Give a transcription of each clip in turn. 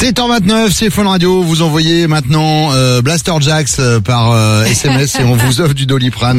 7h29, c'est Fun Radio. Vous envoyez maintenant Blaster Jacks par SMS et on vous offre du Doliprane.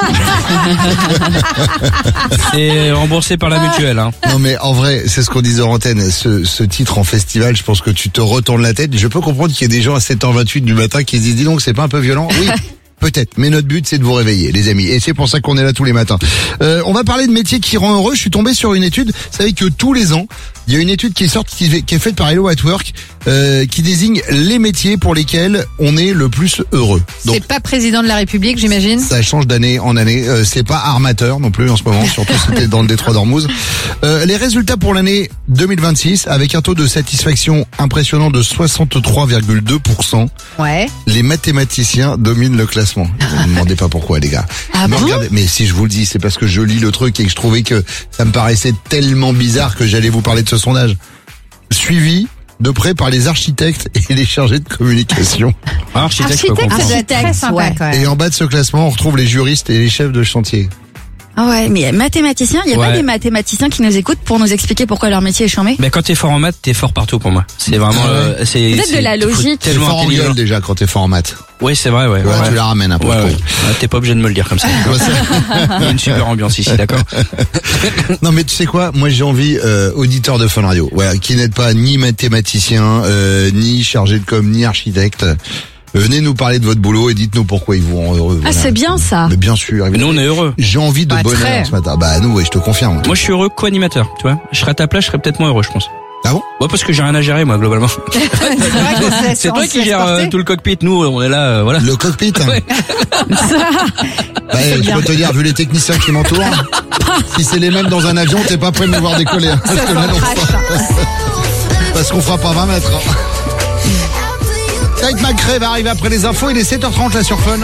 C'est remboursé par la mutuelle. Hein. Non mais en vrai, c'est ce qu'on disait en antenne. Ce titre en festival, je pense que tu te retournes la tête. Je peux comprendre qu'il y ait des gens à 7h28 du matin qui se disent, dis donc, c'est pas un peu violent? Oui. Peut-être, mais notre but c'est de vous réveiller, les amis, et c'est pour ça qu'on est là tous les matins. On va parler de métiers qui rend heureux. Je suis tombé sur une étude. Vous savez que tous les ans, il y a une étude qui est sortie, qui est faite par Hello at Work, qui désigne les métiers pour lesquels on est le plus heureux. Donc, c'est pas président de la République, j'imagine. Ça change d'année en année. C'est pas armateur non plus en ce moment, surtout si c'était dans le détroit d'Ormuz. Les résultats pour l'année 2026, avec un taux de satisfaction impressionnant de 63,2%. Ouais. Les mathématiciens dominent le classement. Ne me demandez pas pourquoi, les gars. Ah bon Regardez, mais si je vous le dis, c'est parce que je lis le truc et que je trouvais que ça me paraissait tellement bizarre que j'allais vous parler de ce sondage. Suivi de près par les architectes et les chargés de communication. Architecte, je peux comprendre. c'est très sympa, ouais. quand même. Et en bas de ce classement, on retrouve les juristes et les chefs de chantier. Ah ouais, mais mathématiciens, il y a Ouais. pas des mathématiciens qui nous écoutent pour nous expliquer pourquoi leur métier est charmé? Mais quand t'es fort en maths, t'es fort partout pour moi. C'est vraiment, c'est Peut-être de la faut logique. T'es tellement fort en intelligent. gueule déjà quand t'es fort en maths. Oui, c'est vrai, ouais. Ouais, tu la ramènes un peu. Ouais, ouais. Ouais, t'es pas obligé de me le dire comme ça. Ouais, c'est- Il y a une super ambiance ici, d'accord? Non mais tu sais quoi, moi j'ai envie, auditeur de Fun Radio, voilà, qui n'êtes pas ni mathématicien, ni chargé de com, ni architecte. Venez nous parler de votre boulot et dites-nous pourquoi ils vous rendent heureux. Ah, voilà. c'est bien ça. Mais bien sûr. Mais nous, on est heureux. J'ai envie de Bah, bonheur très. ce matin. Bah nous, ouais, je te confirme. Moi, je suis heureux co-animateur, tu vois. Je serais à ta place, je serais peut-être moins heureux, je pense. Ah bon? Ouais, parce que j'ai rien à gérer, moi, globalement. C'est vrai qu'on se laisse- C'est on toi se qui laisse gères porter. tout le cockpit. Nous, on est là, voilà. Le cockpit. Hein. Bah, je peux te dire, vu les techniciens qui m'entourent, si c'est les mêmes dans un avion, t'es pas prêt de me voir décoller. Hein, parce que là, non. Parce qu'on fera pas 20 mètres. Hein. Tate McRae va arriver après les infos. Il est 7h30 là sur Fun.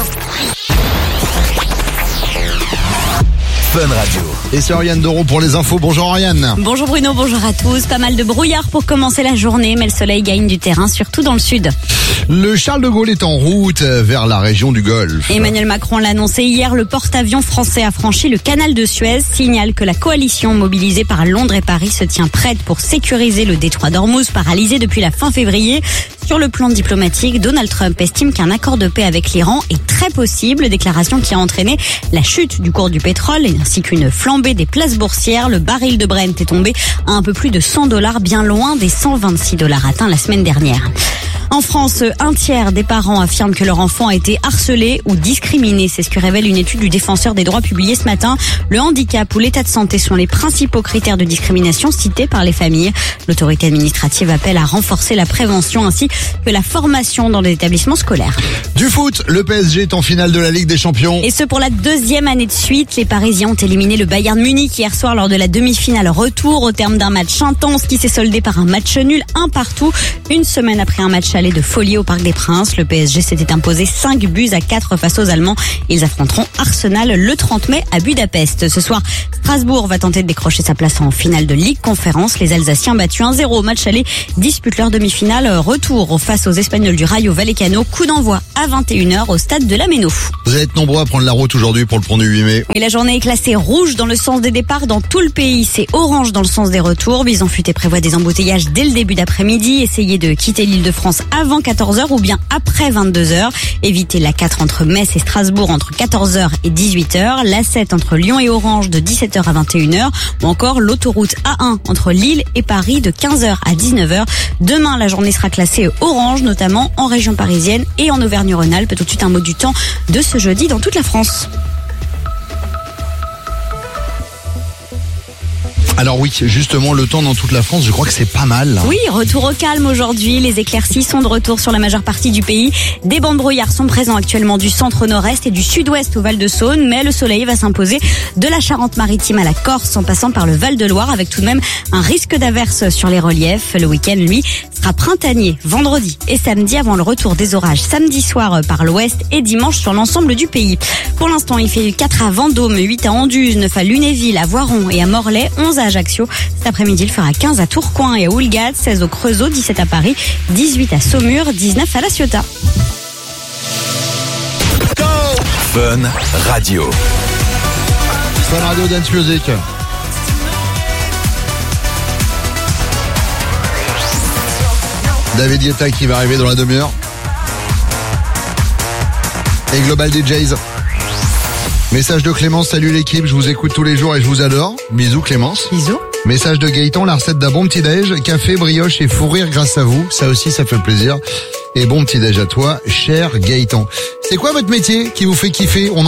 Fun Radio. Et c'est Oriane Doro pour les infos. Bonjour Oriane. Bonjour Bruno, bonjour à tous. Pas mal de brouillard pour commencer la journée, mais le soleil gagne du terrain, surtout dans le sud. Le Charles de Gaulle est en route vers la région du Golfe. Emmanuel Macron l'a annoncé hier, le porte-avions français a franchi le canal de Suez, signale que la coalition mobilisée par Londres et Paris se tient prête pour sécuriser le détroit d'Ormuz, paralysé depuis la fin février. Sur le plan diplomatique, Donald Trump estime qu'un accord de paix avec l'Iran est très possible, déclaration qui a entraîné la chute du cours du pétrole ainsi qu'une flambée des places boursières. Le baril de Brent est tombé à un peu plus de $100, bien loin des $126 atteints la semaine dernière. En France, un tiers des parents affirment que leur enfant a été harcelé ou discriminé. C'est ce que révèle une étude du Défenseur des droits publiée ce matin. Le handicap ou l'état de santé sont les principaux critères de discrimination cités par les familles. L'autorité administrative appelle à renforcer la prévention ainsi que la formation dans les établissements scolaires. Du foot, le PSG est en finale de la Ligue des Champions. Et ce pour la deuxième année de suite. Les Parisiens ont éliminé le Bayern Munich hier soir lors de la demi-finale retour au terme d'un match intense qui s'est soldé par un match nul, un partout. Une semaine après un match aller de folie au Parc des Princes, le PSG s'était imposé 5-4 face aux Allemands. Ils affronteront Arsenal le 30 mai à Budapest. Ce soir, Strasbourg va tenter de décrocher sa place en finale de Ligue Conférence. Les Alsaciens battus 1-0 au match aller disputent leur demi-finale retour face aux Espagnols du Rayo Vallecano. Coup d'envoi à 21h au stade de la Méno. Vous allez être nombreux à prendre la route aujourd'hui pour le pont du 8 mai. Et la journée est classée rouge dans le sens des départs dans tout le pays. C'est orange dans le sens des retours. Bison Futé prévoit des embouteillages dès le début d'après-midi. Essayez de quitter l'Île-de-France avant 14h ou bien après 22h. Évitez la 4 entre Metz et Strasbourg entre 14h et 18h. La 7 entre Lyon et Orange de 17h à 21h. Ou encore l'autoroute A1 entre Lille et Paris de 15h à 19h. Demain, la journée sera classée orange, notamment en région parisienne et en Auvergne-Rhône-Alpes. Tout de suite un mot du temps de ce jeudi dans toute la France. Alors oui, justement, le temps dans toute la France, je crois que c'est pas mal. Oui, retour au calme aujourd'hui. Les éclaircies sont de retour sur la majeure partie du pays. Des bancs de brouillard sont présents actuellement du centre-nord-est et du sud-ouest au Val-de-Saône, mais le soleil va s'imposer de la Charente-Maritime à la Corse en passant par le Val-de-Loire avec tout de même un risque d'averse sur les reliefs. Le week-end, lui, sera printanier vendredi et samedi avant le retour des orages samedi soir par l'ouest et dimanche sur l'ensemble du pays. Pour l'instant, il fait 4 à Vendôme, 8 à Anduze, 9 à Lunéville, à Voiron et à Morlaix, 11 à Ajaccio. Cet après-midi, il fera 15 à Tourcoing et à Houlgate, 16 au Creusot, 17 à Paris, 18 à Saumur, 19 à La Ciotat. Fun Radio. Fun Radio Dance Music. David Guetta qui va arriver dans la demi-heure. Et Global DJs. Message de Clémence, salut l'équipe, je vous écoute tous les jours et je vous adore. Bisous Clémence. Bisous. Message de Gaëtan, la recette d'un bon petit déj, café, brioche et fou rire grâce à vous. Ça aussi, ça fait plaisir. Et bon petit déj à toi, cher Gaëtan. C'est quoi votre métier qui vous fait kiffer?